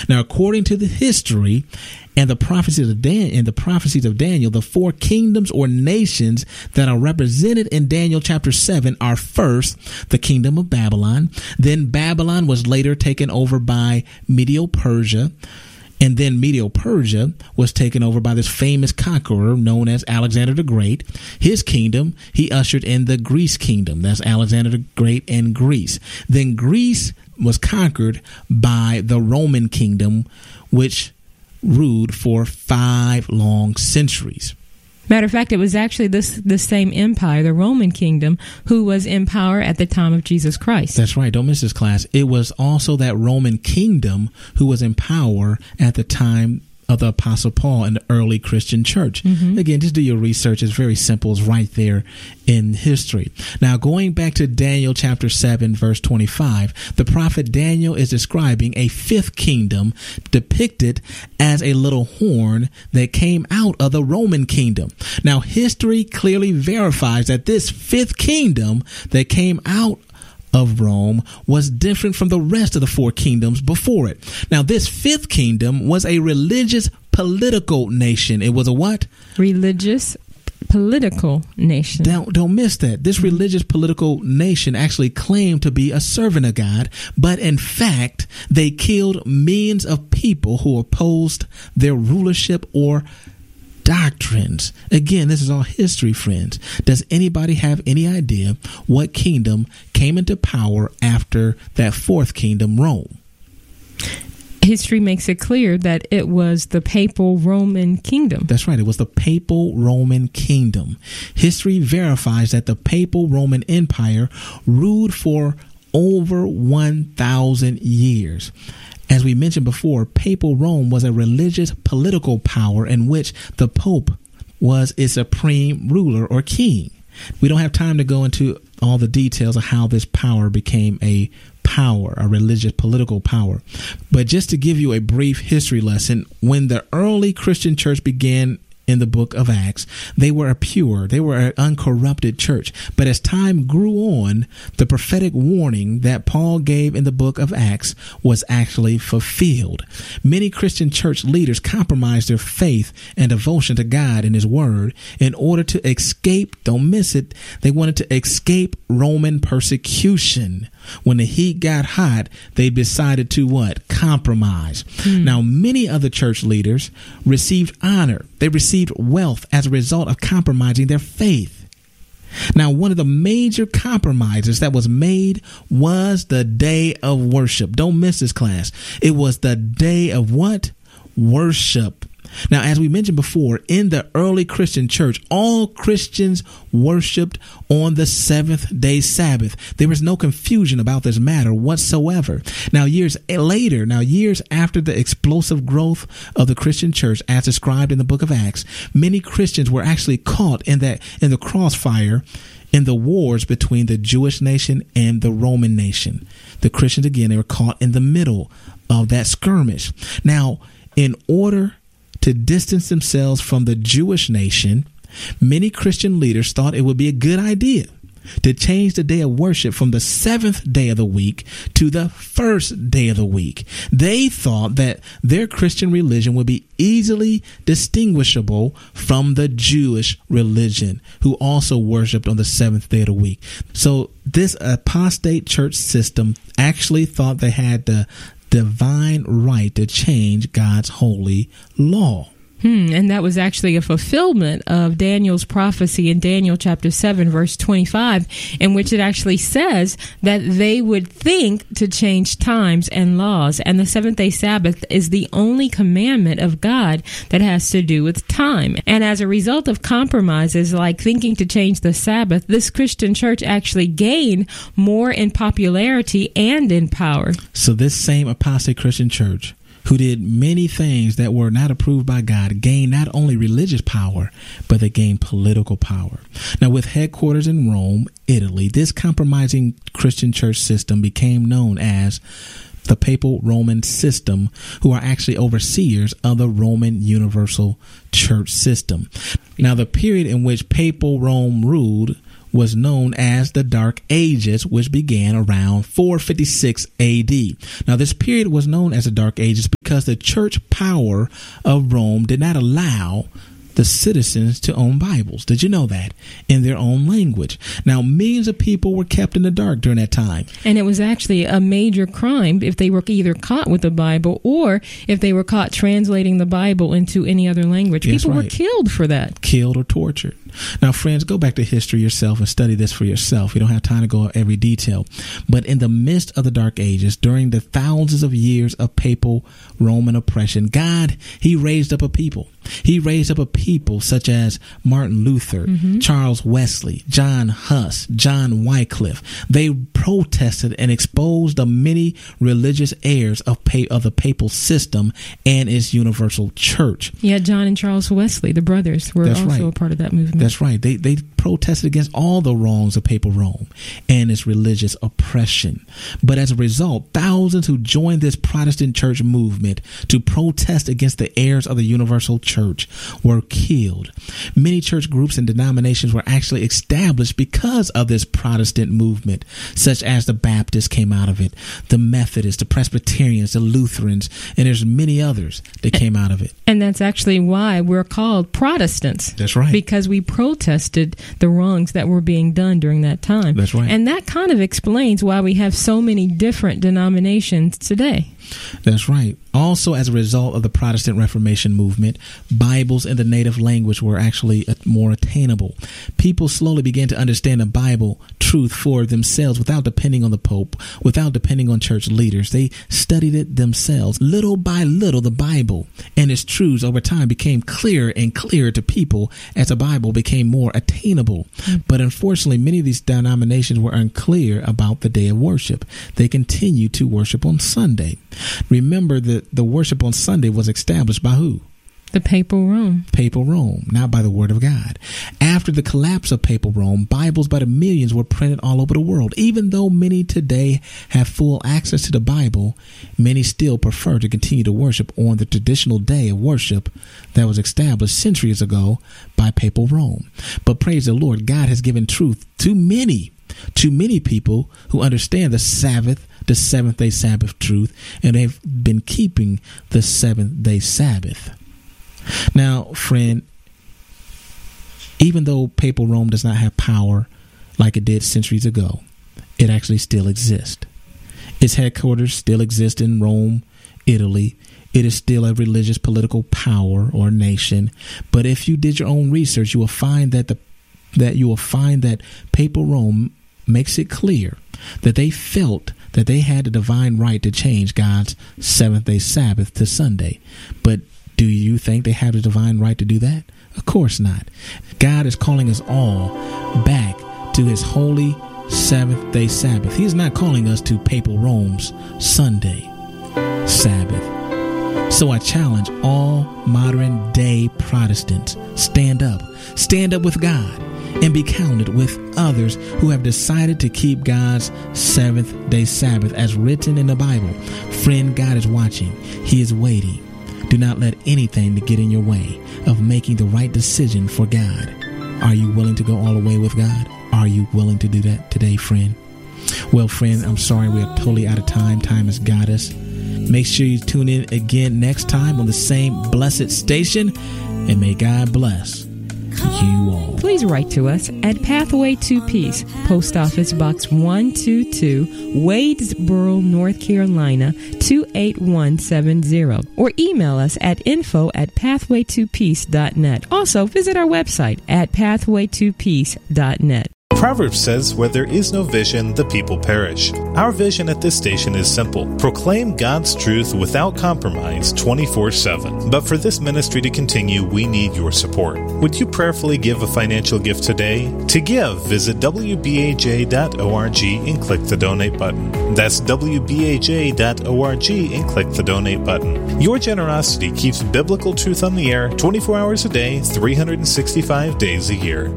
Now, according to the history and the prophecies of Daniel, the four kingdoms or nations that are represented in Daniel chapter 7 are first the kingdom of Babylon. Then Babylon was later taken over by Medo-Persia. And then Medo-Persia was taken over by this famous conqueror known as Alexander the Great. His kingdom, he ushered in the Greece kingdom. That's Alexander the Great and Greece. Then Greece was conquered by the Roman kingdom, which ruled for 5 long centuries. Matter of fact, it was actually the same empire, the Roman kingdom, who was in power at the time of Jesus Christ. That's right. Don't miss this, class. It was also that Roman kingdom who was in power at the time of the Apostle Paul in the early Christian church. Again, just do your research. It's very simple. It's right there in history. Now, going back to Daniel chapter 7, verse 25, the prophet Daniel is describing a 5th kingdom depicted as a little horn that came out of the Roman kingdom. Now, history clearly verifies that this 5th kingdom that came out of Rome was different from the rest of the 4 kingdoms before it. Now, this 5th kingdom was a religious political nation. It was a what? Religious political nation. Don't miss that. This religious political nation actually claimed to be a servant of God, but in fact, they killed millions of people who opposed their rulership or doctrines. Again, this is all history, friends. Does anybody have any idea what kingdom came into power after that 4th kingdom, Rome? History makes it clear that it was the papal Roman kingdom. That's right. It was the papal Roman kingdom. History verifies that the papal Roman Empire ruled for over 1,000 years. As we mentioned before, papal Rome was a religious political power in which the Pope was its supreme ruler or king. We don't have time to go into all the details of how this power became a religious political power. But just to give you a brief history lesson, when the early Christian church began in the book of Acts, they were an uncorrupted church. But as time grew on, the prophetic warning that Paul gave in the book of Acts was actually fulfilled. Many Christian church leaders compromised their faith and devotion to God and His Word in order to escape, don't miss it, they wanted to escape Roman persecution. When the heat got hot, they decided to what? Compromise. Now, many other church leaders received honor. They received wealth as a result of compromising their faith. Now, one of the major compromises that was made was the day of worship. Don't miss this, class. It was the day of what? Worship. Now, as we mentioned before, in the early Christian church, all Christians worshiped on the 7th-day Sabbath. There was no confusion about this matter whatsoever. Now, years after the explosive growth of the Christian church, as described in the book of Acts, many Christians were actually caught in the crossfire in the wars between the Jewish nation and the Roman nation. The Christians, again, they were caught in the middle of that skirmish. Now, in order to distance themselves from the Jewish nation, many Christian leaders thought it would be a good idea to change the day of worship from the 7th day of the week to the 1st day of the week. They thought that their Christian religion would be easily distinguishable from the Jewish religion, who also worshiped on the 7th day of the week. So this apostate church system actually thought they had the divine right to change God's holy law. And that was actually a fulfillment of Daniel's prophecy in Daniel chapter 7, verse 25, in which it actually says that they would think to change times and laws. And the 7th-day Sabbath is the only commandment of God that has to do with time. And as a result of compromises like thinking to change the Sabbath, this Christian church actually gained more in popularity and in power. So this same apostate Christian church, who did many things that were not approved by God, gained not only religious power, but they gained political power. Now, with headquarters in Rome, Italy, this compromising Christian church system became known as the Papal Roman System, who are actually overseers of the Roman Universal Church system. Now, the period in which Papal Rome ruled was known as the Dark Ages, which began around 456 AD. Now, this period was known as the Dark Ages because the church power of Rome did not allow the citizens to own Bibles. Did you know that? In their own language. Now, millions of people were kept in the dark during that time. And it was actually a major crime if they were either caught with the Bible or if they were caught translating the Bible into any other language. That's people right. were killed for that. Killed or tortured. Now, friends, go back to history yourself and study this for yourself. You don't have time to go over every detail. But in the midst of the Dark Ages, during the thousands of years of papal Roman oppression, God, he raised up a people. He raised up a people such as Martin Luther, Charles Wesley, John Huss, John Wycliffe. They protested and exposed the many religious errors of the papal system and its universal church. Yeah, John and Charles Wesley, the brothers, were also a part of that movement. That's right. They protested against all the wrongs of papal Rome and its religious oppression. But as a result, thousands who joined this Protestant church movement to protest against the errors of the universal church were killed. Many church groups and denominations were actually established because of this Protestant movement, such as the Baptists came out of it, the Methodists, the Presbyterians, the Lutherans, and there's many others that came out of it. And that's actually why we're called Protestants. That's right. Because we protested the wrongs that were being done during that time. That's right. And that kind of explains why we have so many different denominations today. That's right. Also, as a result of the Protestant Reformation movement, Bibles in the native language were actually more attainable. People slowly began to understand the Bible truth for themselves without depending on the Pope, without depending on church leaders. They studied it themselves. Little by little, the Bible and its truths over time became clearer and clearer to people as the Bible became more attainable. But unfortunately, many of these denominations were unclear about the day of worship. They continued to worship on Sunday. Remember that the worship on Sunday was established by who? The Papal Rome. Papal Rome, not by the Word of God. After the collapse of Papal Rome, Bibles by the millions were printed all over the world. Even though many today have full access to the Bible, many still prefer to continue to worship on the traditional day of worship that was established centuries ago by Papal Rome. But praise the Lord, God has given truth to many people who understand the Sabbath, the seventh-day Sabbath truth, and they've been keeping the seventh-day Sabbath. Now, friend, even though Papal Rome does not have power like it did centuries ago, it actually still exists. Its headquarters still exist in Rome, Italy. It is still a religious political power or nation. But if you did your own research, you will find that Papal Rome makes it clear that they felt that they had the divine right to change God's seventh-day Sabbath to Sunday. But do you think they have the divine right to do that? Of course not. God is calling us all back to his holy seventh-day Sabbath. He is not calling us to Papal Rome's Sunday Sabbath. So I challenge all modern-day Protestants, stand up with God, and be counted with others who have decided to keep God's seventh-day Sabbath as written in the Bible. Friend, God is watching. He is waiting. Do not let anything to get in your way of making the right decision for God. Are you willing to go all the way with God? Are you willing to do that today, friend? Well, friend, I'm sorry we are totally out of time. Time has got us. Make sure you tune in again next time on the same blessed station, and may God bless you all. Please write to us at Pathway to Peace, Post Office Box 122, Wadesboro, North Carolina 28170, or email us at info@pathwaytopeace.net. Also, visit our website at pathwaytopeace.net. Proverbs says, where there is no vision, the people perish. Our vision at this station is simple. Proclaim God's truth without compromise 24/7. But for this ministry to continue, we need your support. Would you prayerfully give a financial gift today? To give, visit wbaj.org and click the donate button. That's wbaj.org and click the donate button. Your generosity keeps biblical truth on the air 24 hours a day, 365 days a year.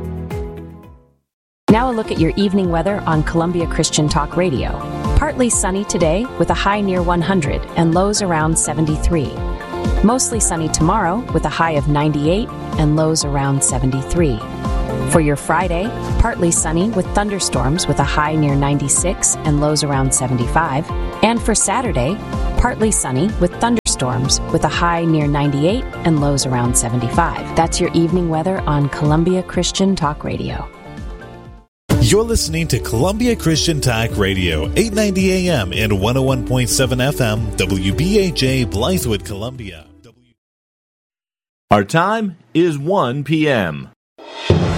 Now a look at your evening weather on Columbia Christian Talk Radio. Partly sunny today with a high near 100 and lows around 73. Mostly sunny tomorrow with a high of 98 and lows around 73. For your Friday, partly sunny with thunderstorms with a high near 96 and lows around 75. And for Saturday, partly sunny with thunderstorms with a high near 98 and lows around 75. That's your evening weather on Columbia Christian Talk Radio. You're listening to Columbia Christian Talk Radio, 890 AM and 101.7 FM, WBAJ, Blythewood, Columbia. Our time is 1 p.m.